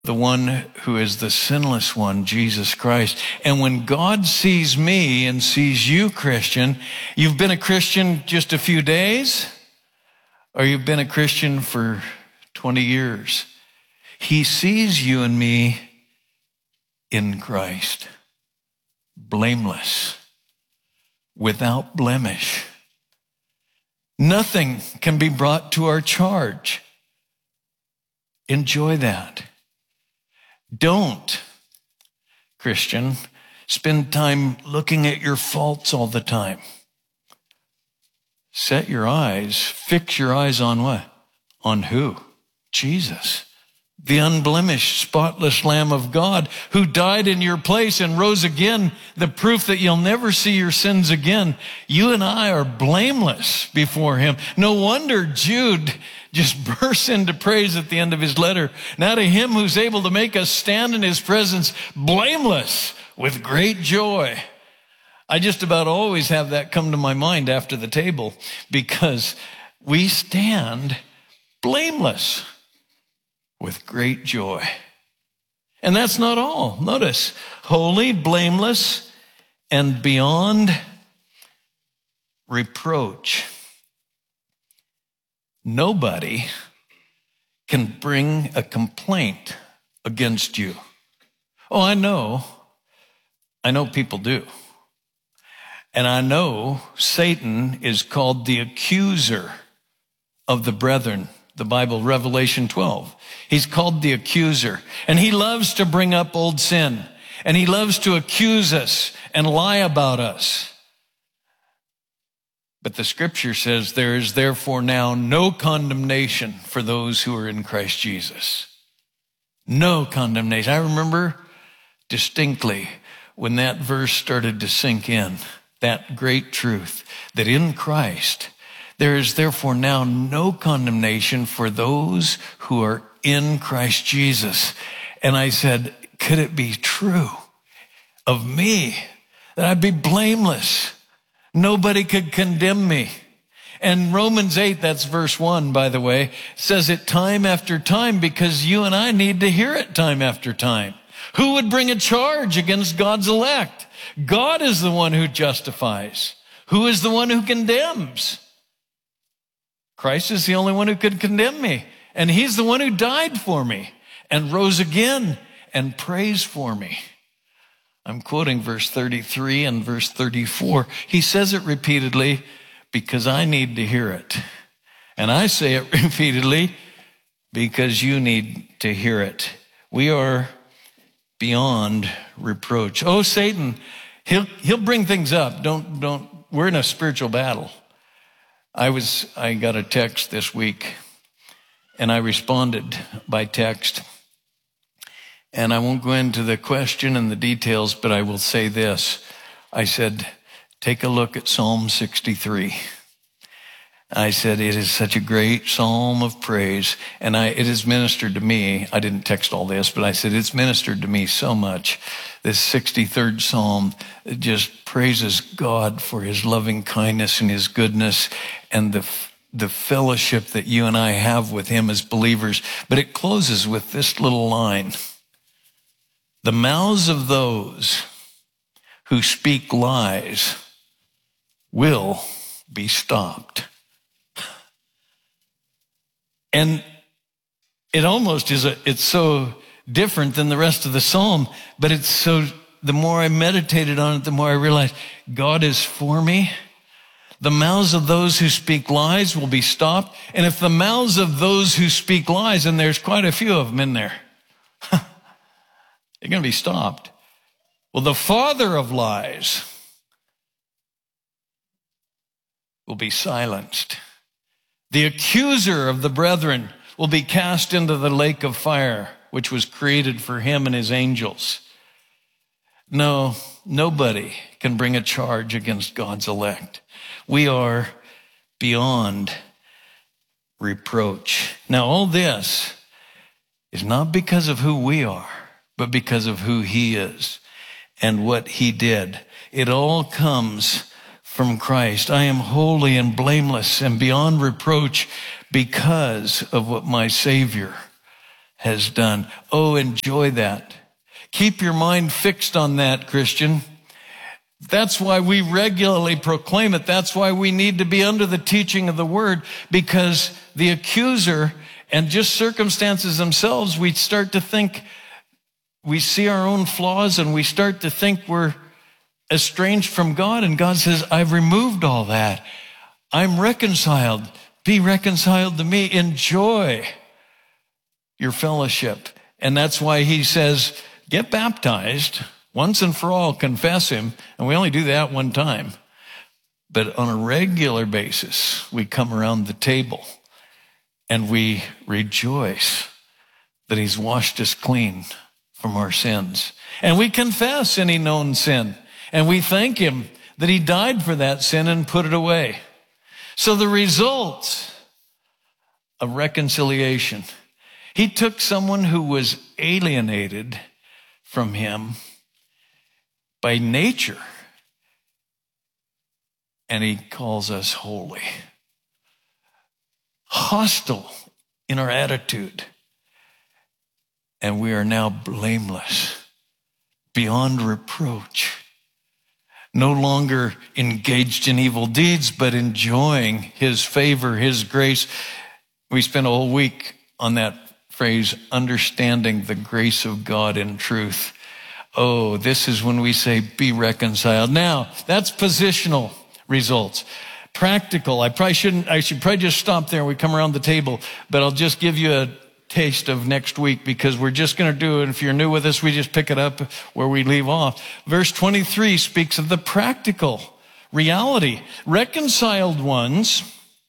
the one who is the sinless one, Jesus Christ. And when God sees me and sees you, Christian, you've been a Christian just a few days, or you've been a Christian for 20 years. He sees you and me in Christ, blameless, without blemish. Nothing can be brought to our charge. Enjoy that. Don't, Christian, spend time looking at your faults all the time. Fix your eyes on what? On who? Jesus, the unblemished, spotless Lamb of God, who died in your place and rose again, the proof that you'll never see your sins again. You and I are blameless before him. No wonder Jude just bursts into praise at the end of his letter. Now to him who's able to make us stand in his presence blameless with great joy. I just about always have that come to my mind after the table, because we stand blameless with great joy. And that's not all. Notice, holy, blameless, and beyond reproach. Nobody can bring a complaint against you. Oh, I know people do. And I know Satan is called the accuser of the brethren. The Bible, Revelation 12. He's called the accuser. And he loves to bring up old sin. And he loves to accuse us and lie about us. But the scripture says there is therefore now no condemnation for those who are in Christ Jesus. No condemnation. I remember distinctly when that verse started to sink in, that great truth that in Christ, there is therefore now no condemnation for those who are in Christ Jesus. And I said, could it be true of me that I'd be blameless? Nobody could condemn me. And Romans 8, that's verse 1, by the way, says it time after time because you and I need to hear it time after time. Who would bring a charge against God's elect? God is the one who justifies. Who is the one who condemns? Christ is the only one who could condemn me. And he's the one who died for me and rose again and prays for me. I'm quoting verse 33 and verse 34. He says it repeatedly because I need to hear it. And I say it repeatedly because you need to hear it. We are beyond reproach. Oh, Satan, he'll bring things up. We're in a spiritual battle. I got a text this week and I responded by text. And I won't go into the question and the details, but I will say this. I said, take a look at Psalm 63. I said, it is such a great psalm of praise. And it has ministered to me. I didn't text all this, but I said, it's ministered to me so much. This 63rd Psalm just praises God for his loving kindness and his goodness and the fellowship that you and I have with him as believers. But it closes with this little line. The mouths of those who speak lies will be stopped. And it almost it's so different than the rest of the psalm, but the more I meditated on it, the more I realized God is for me. The mouths of those who speak lies will be stopped. And if the mouths of those who speak lies, and there's quite a few of them in there, they're going to be stopped. Well, the father of lies will be silenced. The accuser of the brethren will be cast into the lake of fire, which was created for him and his angels. No, nobody can bring a charge against God's elect. We are beyond reproach. Now, all this is not because of who we are, but because of who he is and what he did. It all comes from Christ. I am holy and blameless and beyond reproach because of what my Savior has done. Oh, enjoy that. Keep your mind fixed on that, Christian. That's why we regularly proclaim it. That's why we need to be under the teaching of the word, because the accuser and just circumstances themselves, we start to think, we see our own flaws and we start to think we're estranged from God. And God says, I've removed all that. I'm reconciled. Be reconciled to me. Enjoy your fellowship. And that's why he says, get baptized once and for all, confess him. And we only do that one time. But on a regular basis, we come around the table and we rejoice that he's washed us clean from our sins. And we confess any known sin. And we thank him that he died for that sin and put it away. So the result of reconciliation, he took someone who was alienated from him by nature, and he calls us holy, hostile in our attitude, and we are now blameless, beyond reproach, no longer engaged in evil deeds, but enjoying his favor, his grace. We spent a whole week on that phrase, understanding the grace of God in truth. Oh, this is when we say, be reconciled. Now, that's positional results. Practical, I should probably just stop there. We come around the table, but I'll just give you a taste of next week, because we're just going to do it. If you're new with us, we just pick it up where we leave off. Verse 23 speaks of the practical reality. Reconciled ones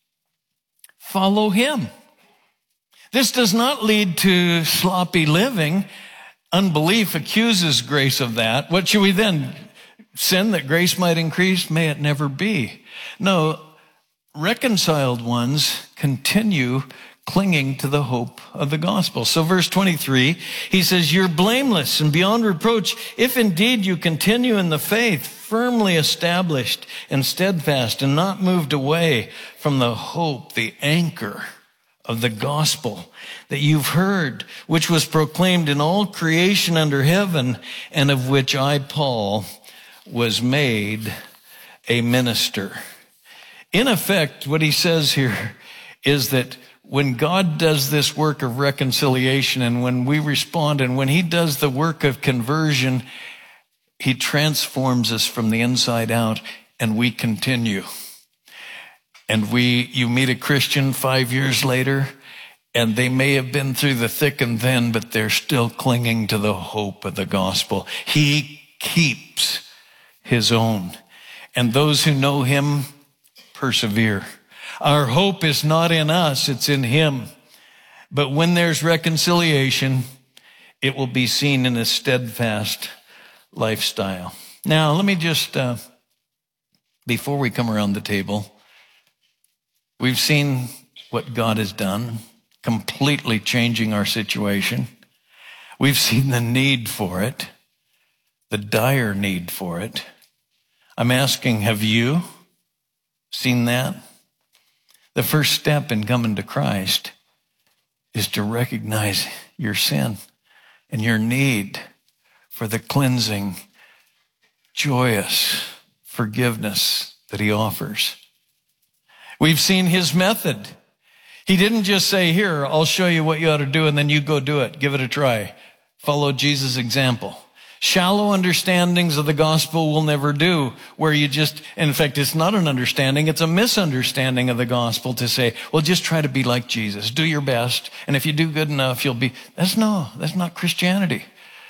follow him. This does not lead to sloppy living. Unbelief accuses grace of that. What should we then? Sin that grace might increase? May it never be. No, reconciled ones continue clinging to the hope of the gospel. So verse 23, he says, you're blameless and beyond reproach if indeed you continue in the faith, firmly established and steadfast and not moved away from the hope, the anchor of the gospel that you've heard, which was proclaimed in all creation under heaven, and of which I, Paul, was made a minister. In effect, what he says here is that when God does this work of reconciliation, and when we respond, and when he does the work of conversion, he transforms us from the inside out, and we continue. And you meet a Christian 5 years later, and they may have been through the thick and thin, but they're still clinging to the hope of the gospel. He keeps his own. And those who know him persevere. Our hope is not in us, it's in him. But when there's reconciliation, it will be seen in a steadfast lifestyle. Now, let me just, before we come around the table, we've seen what God has done, completely changing our situation. We've seen the need for it, the dire need for it. I'm asking, have you seen that? The first step in coming to Christ is to recognize your sin and your need for the cleansing, joyous forgiveness that he offers. We've seen his method. He didn't just say, here, I'll show you what you ought to do, and then you go do it. Give it a try. Follow Jesus' example. Shallow understandings of the gospel will never do, where you just, in fact, it's not an understanding, it's a misunderstanding of the gospel to say, well, just try to be like Jesus. Do your best, and if you do good enough, you'll be. That's not Christianity.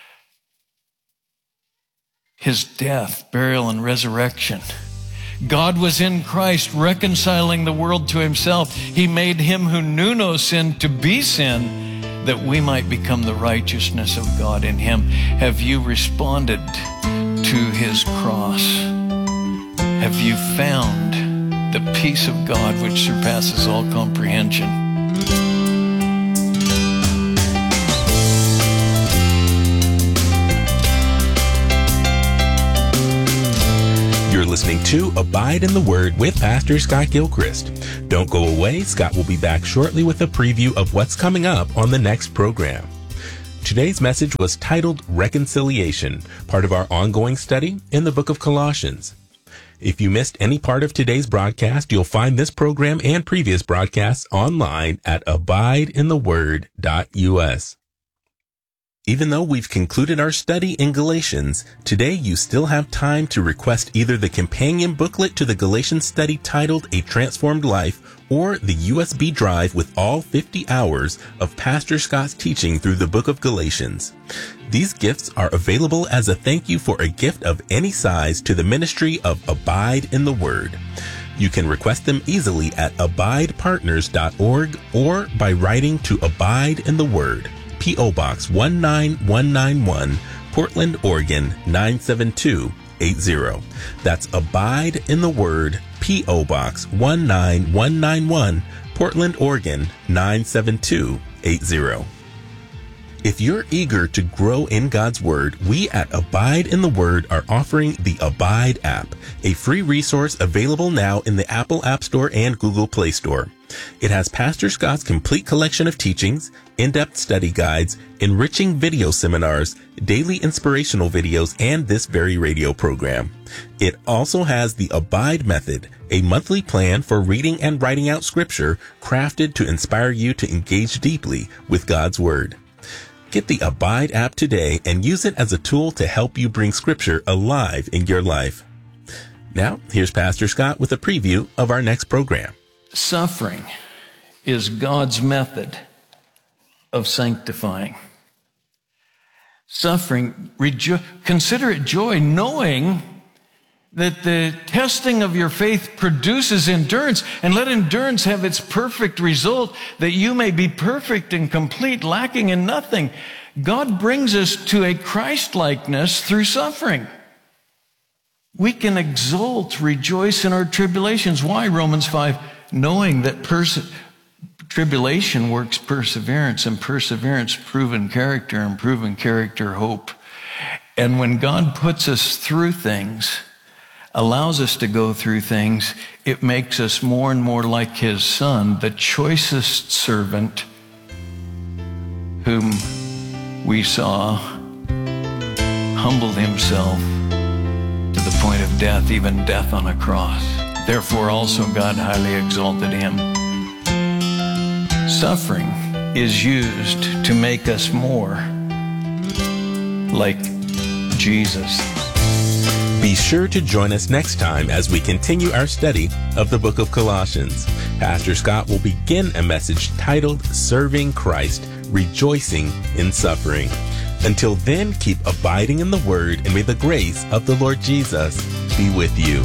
His death, burial, and resurrection. God was in Christ reconciling the world to himself. He made him who knew no sin to be sin, that we might become the righteousness of God in him. Have you responded to his cross? Have you found the peace of God which surpasses all comprehension? You're listening to Abide in the Word with Pastor Scott Gilchrist. Don't go away. Scott will be back shortly with a preview of what's coming up on the next program. Today's message was titled Reconciliation, part of our ongoing study in the book of Colossians. If you missed any part of today's broadcast, you'll find this program and previous broadcasts online at abideintheword.us. Even though we've concluded our study in Galatians, today you still have time to request either the companion booklet to the Galatians study titled A Transformed Life or the USB drive with all 50 hours of Pastor Scott's teaching through the book of Galatians. These gifts are available as a thank you for a gift of any size to the ministry of Abide in the Word. You can request them easily at abidepartners.org or by writing to Abide in the Word, P.O. Box 19191, Portland, Oregon 97280. That's Abide in the Word, P.O. Box 19191, Portland, Oregon 97280. If you're eager to grow in God's Word, we at Abide in the Word are offering the Abide app, a free resource available now in the Apple App Store and Google Play Store. It has Pastor Scott's complete collection of teachings, in-depth study guides, enriching video seminars, daily inspirational videos, and this very radio program. It also has the Abide Method, a monthly plan for reading and writing out Scripture crafted to inspire you to engage deeply with God's Word. Get the Abide app today and use it as a tool to help you bring Scripture alive in your life. Now, here's Pastor Scott with a preview of our next program. Suffering is God's method of sanctifying. Suffering, consider it joy, knowing that the testing of your faith produces endurance, and let endurance have its perfect result, that you may be perfect and complete, lacking in nothing. God brings us to a Christ-likeness through suffering. We can exult, rejoice in our tribulations. Why? Romans 5, knowing that tribulation works perseverance, and perseverance proven character, and proven character hope. And when God puts us through things, allows us to go through things, it makes us more and more like His Son, the choicest servant whom we saw humbled Himself to the point of death, even death on a cross. Therefore also God highly exalted Him. Suffering is used to make us more like Jesus. Be sure to join us next time as we continue our study of the book of Colossians. Pastor Scott will begin a message titled Serving Christ, Rejoicing in Suffering. Until then, keep abiding in the Word, and may the grace of the Lord Jesus be with you.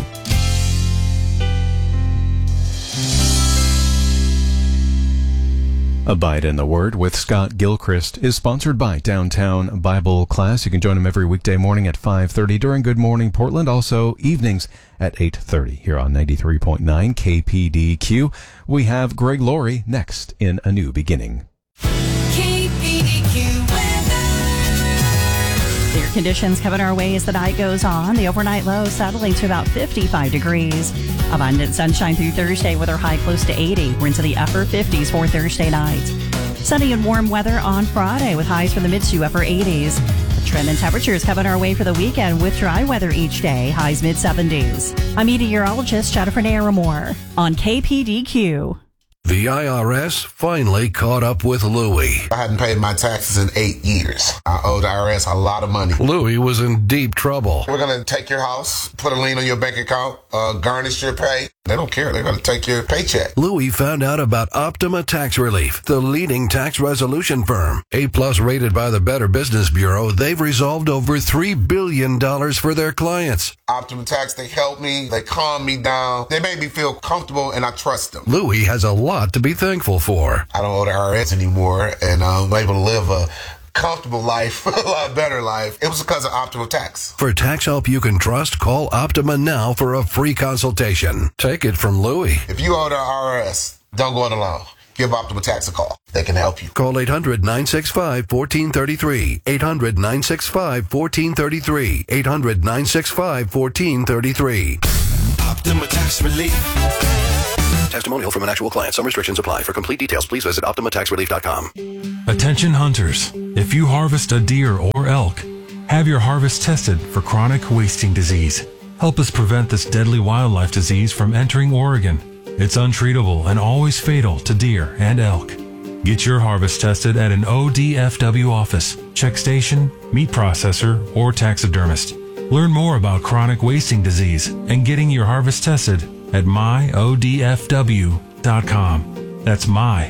Abide in the Word with Scott Gilchrist is sponsored by Downtown Bible Class. You can join him every weekday morning at 5:30 during Good Morning Portland, also evenings at 8:30 here on 93.9 KPDQ. We have Greg Laurie next in A New Beginning. KPDQ weather. Clear conditions coming our way as the night goes on. The overnight low settling to about 55 degrees. Abundant sunshine through Thursday with our high close to 80. We're into the upper 50s for Thursday night. Sunny and warm weather on Friday with highs from the mid to upper 80s. The trend in temperatures coming our way for the weekend with dry weather each day, highs mid 70s. I'm meteorologist Jennifer Naramore on KPDQ. The IRS finally caught up with Louie. I hadn't paid my taxes in 8 years. I owed the IRS a lot of money. Louie was in deep trouble. We're going to take your house, put a lien on your bank account, garnish your pay. They don't care. They're going to take your paycheck. Louie found out about Optima Tax Relief, the leading tax resolution firm. A-plus rated by the Better Business Bureau, they've resolved over $3 billion for their clients. Optima Tax, they helped me. They calmed me down. They made me feel comfortable, and I trust them. Louie has a lot to be thankful for. I don't owe the IRS anymore, and I'm able to live a comfortable life, a lot better life. It was because of Optima Tax. For tax help you can trust, call Optima now for a free consultation. Take it from Louie. If you owe the IRS, don't go it alone. Give Optima Tax a call. They can help you. Call 800-965-1433. 800-965-1433. 800-965-1433. Optima Tax Relief. Testimonial from an actual client. Some restrictions apply. For complete details, please visit OptimaTaxRelief.com. Attention hunters. If you harvest a deer or elk, have your harvest tested for chronic wasting disease. Help us prevent this deadly wildlife disease from entering Oregon. It's untreatable and always fatal to deer and elk. Get your harvest tested at an ODFW office, check station, meat processor, or taxidermist. Learn more about chronic wasting disease and getting your harvest tested at myodfw.com. That's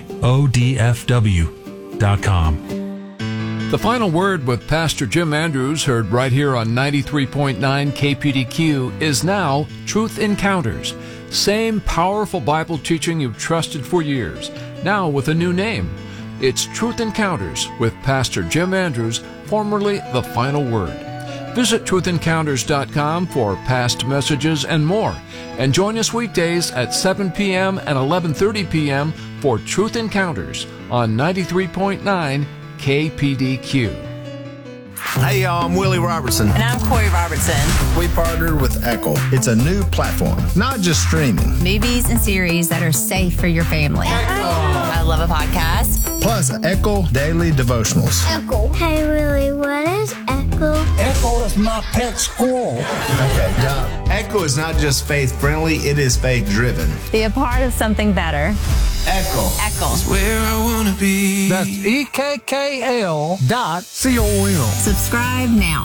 myodfw.com. The Final Word with Pastor Jim Andrews, heard right here on 93.9 KPDQ, is now Truth Encounters. Same powerful Bible teaching you've trusted for years, now with a new name. It's Truth Encounters with Pastor Jim Andrews, formerly The Final Word. Visit truthencounters.com for past messages and more. And join us weekdays at 7 p.m. and 11:30 p.m. for Truth Encounters on 93.9 KPDQ. Hey y'all, I'm Willie Robertson. And I'm Corey Robertson. We partnered with Echo. It's a new platform, not just streaming. Movies and series that are safe for your family. I love a podcast. Plus, Echo Daily Devotionals. Echo. Hey Willie, what is Echo? Echo is my pet squirrel. Okay, Echo is not just faith-friendly, it is faith-driven. Be a part of something better. Echo. Echo. It's where I want to be. That's EKKL.com. Subscribe now.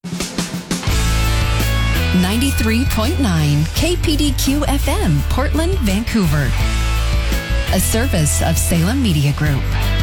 93.9 KPDQ FM, Portland, Vancouver. A service of Salem Media Group.